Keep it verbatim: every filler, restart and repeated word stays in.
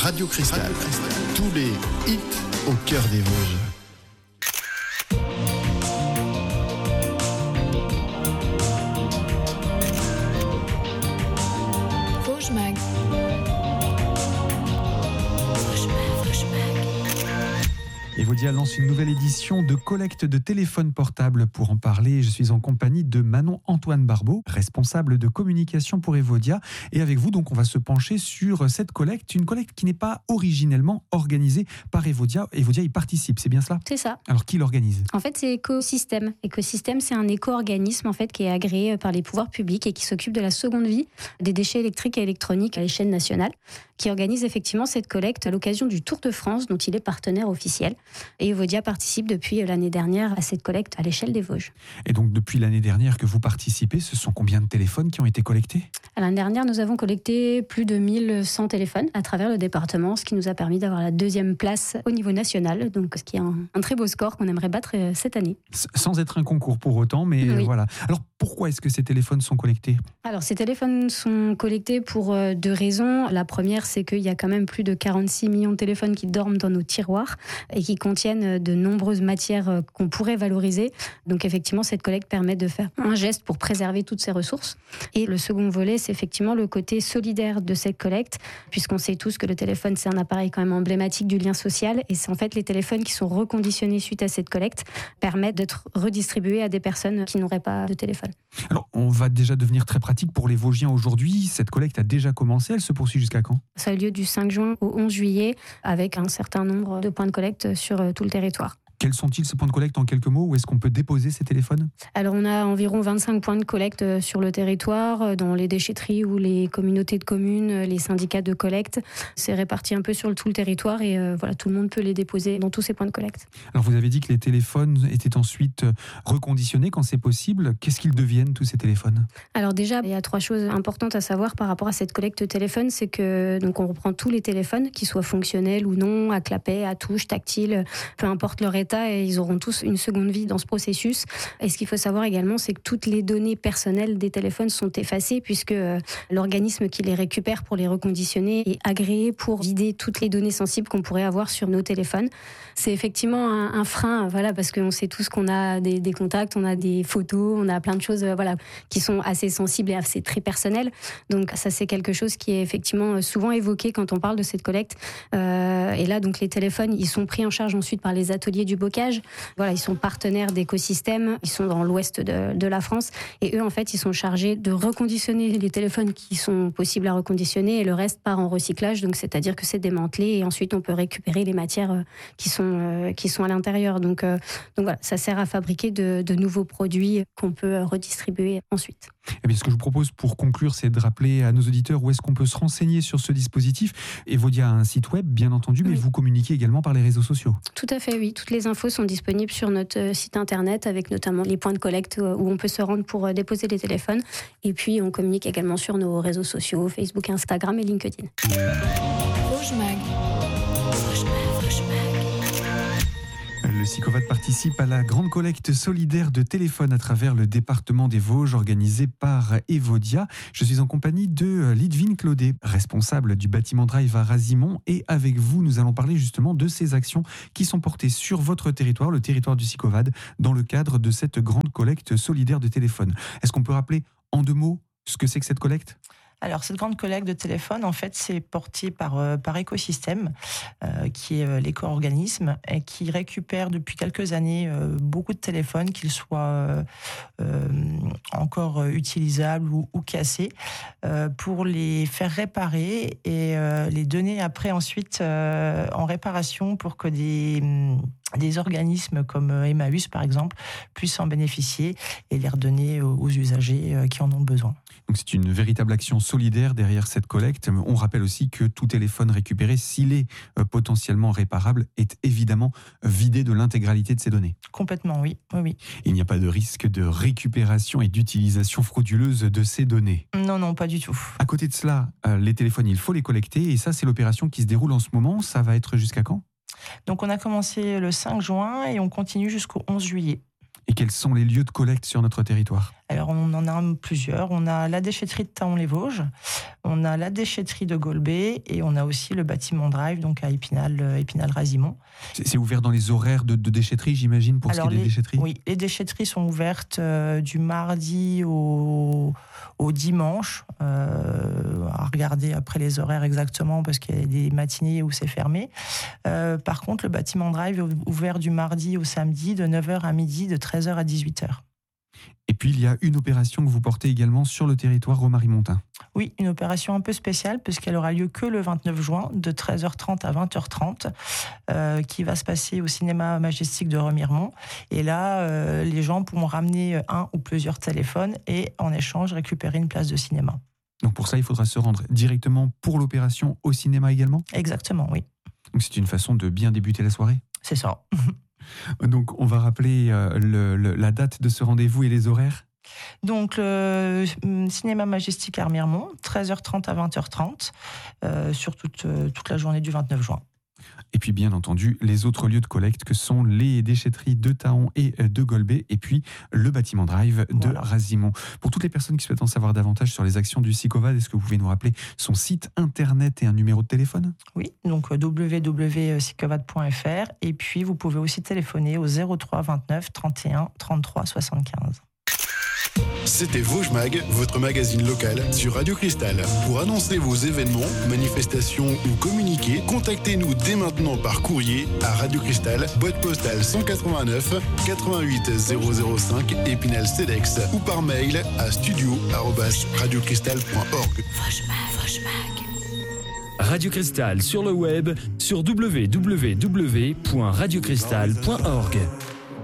Radio Cristal. Tous les hits au cœur des Vosges. Vosges Mag. Evodia lance une nouvelle édition de collecte de téléphones portables. Pour en parler, je suis en compagnie de Manon Antoine Barbeau, responsable de communication pour Evodia. Et avec vous, donc, on va se pencher sur cette collecte, une collecte qui n'est pas originellement organisée par Evodia. Evodia y participe, c'est bien cela ? C'est ça. Alors, qui l'organise ? En fait, c'est Écosystème. Écosystème, c'est un éco-organisme en fait, qui est agréé par les pouvoirs publics et qui s'occupe de la seconde vie des déchets électriques et électroniques à l'échelle nationale, qui organise effectivement cette collecte à l'occasion du Tour de France, dont il est partenaire officiel. Et Evodia participe depuis l'année dernière à cette collecte à l'échelle des Vosges. Et donc, depuis l'année dernière que vous participez, ce sont combien de téléphones qui ont été collectés ? L'année dernière, nous avons collecté plus de mille cent téléphones à travers le département, ce qui nous a permis d'avoir la deuxième place au niveau national, donc ce qui est un, un très beau score qu'on aimerait battre cette année. Sans être un concours pour autant, mais oui. Voilà. Alors, pourquoi est-ce que ces téléphones sont collectés ? Alors, ces téléphones sont collectés pour deux raisons. La première, c'est qu'il y a quand même plus de quarante-six millions de téléphones qui dorment dans nos tiroirs et qui contiennent de nombreuses matières qu'on pourrait valoriser. Donc, effectivement, cette collecte permet de faire un geste pour préserver toutes ces ressources. Et le second volet, c'est effectivement le côté solidaire de cette collecte, puisqu'on sait tous que le téléphone, c'est un appareil quand même emblématique du lien social. Et c'est en fait les téléphones qui sont reconditionnés suite à cette collecte permettent d'être redistribués à des personnes qui n'auraient pas de téléphone. Alors, on va déjà devenir très pratique pour les Vosgiens aujourd'hui. Cette collecte a déjà commencé. Elle se poursuit jusqu'à quand ? Ça a lieu du cinq juin au onze juillet avec un certain nombre de points de collecte sur tout le territoire. Quels sont-ils ces points de collecte en quelques mots ? Où est-ce qu'on peut déposer ces téléphones ? Alors on a environ vingt-cinq points de collecte sur le territoire, dans les déchetteries ou les communautés de communes, les syndicats de collecte. C'est réparti un peu sur tout le territoire et euh, voilà, tout le monde peut les déposer dans tous ces points de collecte. Alors vous avez dit que les téléphones étaient ensuite reconditionnés quand c'est possible. Qu'est-ce qu'ils deviennent tous ces téléphones ? Alors déjà, il y a trois choses importantes à savoir par rapport à cette collecte téléphone. C'est que donc on reprend tous les téléphones, qu'ils soient fonctionnels ou non, à clapet, à touche, tactile, peu importe leur état, et ils auront tous une seconde vie dans ce processus. Et ce qu'il faut savoir également, c'est que toutes les données personnelles des téléphones sont effacées puisque euh, l'organisme qui les récupère pour les reconditionner est agréé pour vider toutes les données sensibles qu'on pourrait avoir sur nos téléphones. C'est effectivement un, un frein, voilà, parce qu'on sait tous qu'on a des, des contacts, on a des photos, on a plein de choses, euh, voilà, qui sont assez sensibles et assez très personnelles. Donc ça, c'est quelque chose qui est effectivement souvent évoqué quand on parle de cette collecte. Euh, et là, donc les téléphones, ils sont pris en charge ensuite par les ateliers du bocage. Voilà, ils sont partenaires d'Écosystème, ils sont dans l'ouest de, de la France et eux en fait ils sont chargés de reconditionner les téléphones qui sont possibles à reconditionner et le reste part en recyclage, donc c'est-à-dire que c'est démantelé et ensuite on peut récupérer les matières qui sont, euh, qui sont à l'intérieur. Donc, euh, donc voilà, ça sert à fabriquer de, de nouveaux produits qu'on peut redistribuer ensuite. Eh bien, ce que je vous propose pour conclure, c'est de rappeler à nos auditeurs où est-ce qu'on peut se renseigner sur ce dispositif. Evodia a un site web, bien entendu, mais oui. Vous communiquez également par les réseaux sociaux. Tout à fait, oui. Toutes les infos sont disponibles sur notre site internet avec notamment les points de collecte où on peut se rendre pour déposer les téléphones. Et puis, on communique également sur nos réseaux sociaux, Facebook, Instagram et LinkedIn. Vosges Mag. Vosges Mag. Vosges Mag. Le Sicovad participe à la grande collecte solidaire de téléphones à travers le département des Vosges organisée par Evodia. Je suis en compagnie de Lidvine Claudet, responsable du bâtiment Drive à Razimont. Et avec vous, nous allons parler justement de ces actions qui sont portées sur votre territoire, le territoire du Sicovad, dans le cadre de cette grande collecte solidaire de téléphones. Est-ce qu'on peut rappeler en deux mots ce que c'est que cette collecte ? Alors, cette grande collecte de téléphones, en fait, c'est porté par, euh, par Écosystème, euh, qui est euh, l'éco-organisme, et qui récupère depuis quelques années euh, beaucoup de téléphones, qu'ils soient euh, euh, encore euh, utilisables ou, ou cassés, euh, pour les faire réparer et euh, les donner après ensuite euh, en réparation pour que des... des organismes comme Emmaüs, par exemple, puissent en bénéficier et les redonner aux usagers qui en ont besoin. Donc c'est une véritable action solidaire derrière cette collecte. On rappelle aussi que tout téléphone récupéré, s'il est potentiellement réparable, est évidemment vidé de l'intégralité de ses données. Complètement, oui. oui, oui. Il n'y a pas de risque de récupération et d'utilisation frauduleuse de ces données. Non, non, pas du tout. À côté de cela, les téléphones, il faut les collecter et ça, c'est l'opération qui se déroule en ce moment. Ça va être jusqu'à quand ? Donc on a commencé le cinq juin et on continue jusqu'au onze juillet. Et quels sont les lieux de collecte sur notre territoire ? Alors, on en a plusieurs. On a la déchetterie de Thaon-les-Vosges, on a la déchetterie de Golbet et on a aussi le bâtiment Drive, donc à Épinal, Épinal-Razimont. C'est, c'est ouvert dans les horaires de, de déchetterie, j'imagine, pour Alors, ce qui est des les, déchetteries? Oui, les déchetteries sont ouvertes euh, du mardi au, au dimanche. Euh, à regarder après les horaires exactement, parce qu'il y a des matinées où c'est fermé. Euh, par contre, le bâtiment Drive est ouvert du mardi au samedi, de neuf heures à midi, de treize heures à dix-huit heures. Et puis, il y a une opération que vous portez également sur le territoire romarimontain. Oui, une opération un peu spéciale, puisqu'elle aura lieu que le vingt-neuf juin, de treize heures trente à vingt heures trente, euh, qui va se passer au cinéma Majestic de Remiremont. Et là, euh, les gens pourront ramener un ou plusieurs téléphones et, en échange, récupérer une place de cinéma. Donc pour ça, il faudra se rendre directement pour l'opération au cinéma également? Exactement, oui. Donc c'est une façon de bien débuter la soirée? C'est ça. Donc on va rappeler euh, le, le, la date de ce rendez-vous et les horaires? Donc le cinéma Majestic à Remiremont, treize heures trente à vingt heures trente, euh, sur toute, euh, toute la journée du vingt-neuf juin. Et puis bien entendu, les autres lieux de collecte que sont les déchetteries de Thaon et de Golbet, et puis le bâtiment Drive de voilà. Razimont. Pour toutes les personnes qui souhaitent en savoir davantage sur les actions du SICOVAD, est-ce que vous pouvez nous rappeler son site internet et un numéro de téléphone? Oui, donc w w w point sicovad point f r, et puis vous pouvez aussi téléphoner au zéro trois vingt-neuf trente et un trente-trois soixante-quinze. C'était Vosges Mag, votre magazine local sur Radio Cristal. Pour annoncer vos événements, manifestations ou communiquer, contactez-nous dès maintenant par courrier à Radio Cristal, boîte postale cent quatre-vingt-neuf quatre-vingt-huit zéro zéro cinq Épinal Cedex, ou par mail à studio arobase radiocristal point org. Radio Cristal sur le web sur w w w point radio cristal point org.